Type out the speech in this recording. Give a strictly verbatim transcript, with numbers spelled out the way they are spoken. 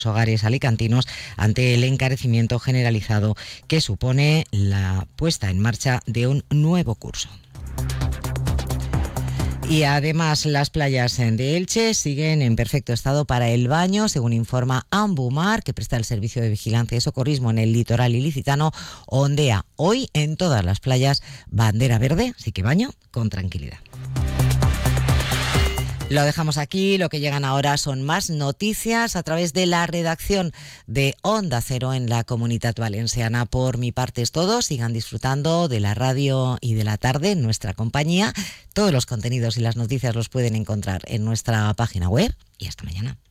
hogares alicantinos ante el encarecimiento generalizado que supone la puesta en marcha de un nuevo curso. Y además las playas de Elche siguen en perfecto estado para el baño, según informa Ambumar, que presta el servicio de vigilancia y socorrismo en el litoral ilicitano. Ondea hoy en todas las playas bandera verde, así que baño con tranquilidad. Lo dejamos aquí, lo que llegan ahora son más noticias a través de la redacción de Onda Cero en la Comunitat Valenciana. Por mi parte es todo, sigan disfrutando de la radio y de la tarde en nuestra compañía. Todos los contenidos y las noticias los pueden encontrar en nuestra página web y hasta mañana.